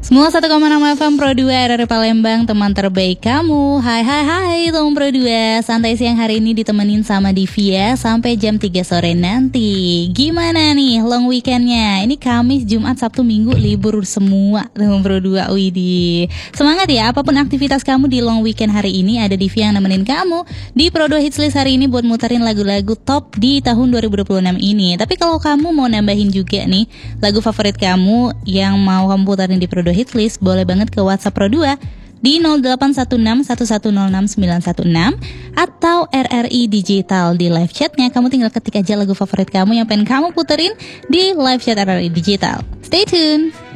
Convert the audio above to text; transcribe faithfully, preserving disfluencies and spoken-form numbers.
Semua satu koma enam F M Pro dua R R I Palembang, teman terbaik kamu. Hai hai hai teman Pro dua. Santai siang hari ini ditemenin sama Divya sampai jam tiga sore nanti. Gimana nih long weekendnya? Ini Kamis, Jumat, Sabtu, Minggu libur semua teman Pro dua. Widih. Semangat ya, apapun aktivitas kamu di long weekend hari ini, ada Divya yang nemenin kamu di Pro dua Hits List hari ini buat muterin lagu-lagu top di tahun dua ribu dua puluh enam ini. Tapi kalau kamu mau nambahin juga nih lagu favorit kamu yang mau kamu puterin di Pro dua Hits List, boleh banget ke WhatsApp Pro dua di nol delapan satu enam satu satu nol enam sembilan satu enam atau R R I Digital di live chatnya. Kamu tinggal ketik aja lagu favorit kamu yang pengen kamu puterin di live chat R R I Digital. Stay tune.